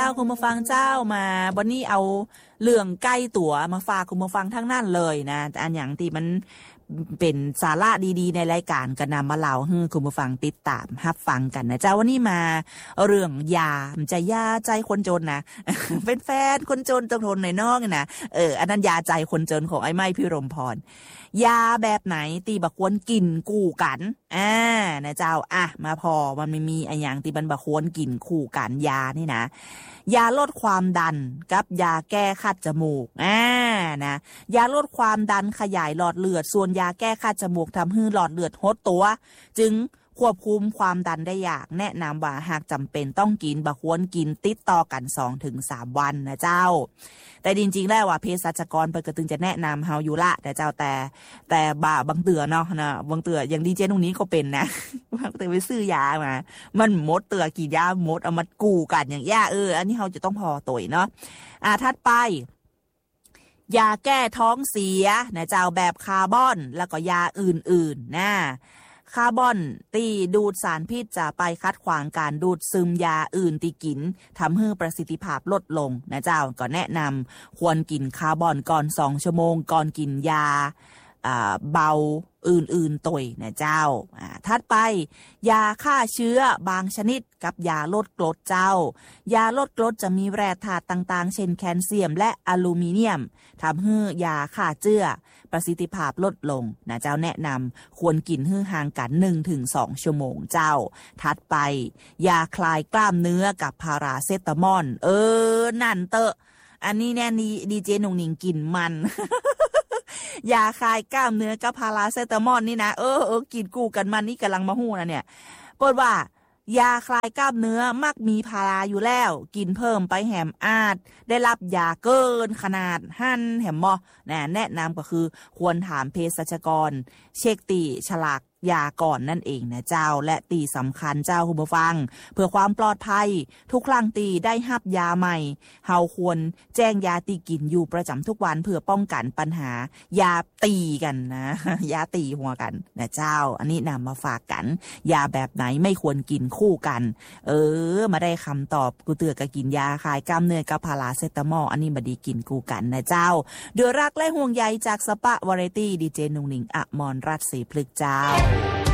าคุณมาฟังเจ้ามาวันนี้เอาเรื่องใกล้ตัวมาฝากคุณมาฟังทั้งนั้นเลยนะอันอย่างที่มันเป็นสาระดีๆในรายการก็นำมาเล่าให้คุณผู้ฟังติดตามรับฟังกันนะเจ้าวันนี้มาเรื่องยามันจะยาใจคนจนนะ เป็นแฟนคนจนต้องทนในนอกนะอันนั้นยาใจคนจนของไอ้ไม้พิรมพรยาแบบไหนตีบักควรกินคู่กันนะเจ้ามาพอมันไม่มีอะไรอย่างตีบันบักควรกินคู่กันยานี่นะยาลดความดันกับยาแก้คัดจมูกนะยาลดความดันขยายหลอดเลือดส่วนยาแก้คัดจมูกทำให้หลอดเลือดหดตัวจึงควบคุมความดันได้ยากแนะนำว่าหากจำเป็นต้องกินบ่ควรกินติดต่อกัน 2-3 วันนะเจ้าแต่จริงๆแล้วว่าเภสัชกรเพิ่นก็ตึงจะแนะนำเฮาอยู่ละแต่เจ้าแต่บางเตือเนาะนะบางเตืออย่างดีเจตรงนี้ก็เป็นนะบางเตือไปซื้อยามามันหมดเตือกี่ยาหมดเอามากู้กันอย่างยาอันนี้เฮาจะต้องพอตัวเนาะถัดไปยาแก้ท้องเสียนะเจ้าแบบคาร์บอนแล้วก็ยาอื่นๆนะคาร์บอนตีดูดสารพิษจะไปคัดขวางการดูดซึมยาอื่นที่กินทำให้ประสิทธิภาพลดลงนะเจ้าก็แนะนำควรกินคาร์บอนก่อน2 ชั่วโมงก่อนกินยาเบาอื่นๆตัวนะเจ้าถัดไปยาฆ่าเชื้อบางชนิดกับยาลดกรดเจ้ายาลดกรดจะมีแร่ธาตุต่างๆเช่นแคลเซียมและอลูมิเนียมทำให้ยาฆ่าเชื้อประสิทธิภาพลดลงนะเจ้าแนะนำควรกินให้ห่างกัน 1-2 ชั่วโมงเจ้าถัดไปยาคลายกล้ามเนื้อกับพาราเซตามอลนั่นเตอะอันนี้แน่นี่ดีเจนุ่งหนิงกินมัน ยาคลายกล้ามเนื้อกับพาราเซตามอลนี่นะกินกู้กันมันนี่กำลังมาหู้นะเนี่ยเปิดว่ายาคลายกล้ามเนื้อมักมีพาราอยู่แล้วกินเพิ่มไปแหมอาจได้รับยาเกินขนาดหั่นแหมมอแนะนำก็คือควรถามเภสัชกรเช็คตีฉลากยาก่อนนั่นเองนะเจ้าและตีสำคัญเจ้าคุณผู้ฟังเพื่อความปลอดภัยทุกครั้งตีได้รับยาใหม่เฮาควรแจ้งยาตีกินอยู่ประจำทุกวันเพื่อป้องกันปัญหายาตีกันนะ ยาตีหัวกันนะเจ้าอันนี้นำมาฝากกันยาแบบไหนไม่ควรกินคู่กันมาได้คำตอบกูเตือก็กินยาคลายกล้ามเนื้อกับพาราเซตามอลอันนี้บดีกินคู่กันนะเจ้าด้วยรักและห่วงใยจากสปะวาไรตี้ดีเจนุ่งหนิงอมรรัตน์ศรีพฤกษ์เจ้า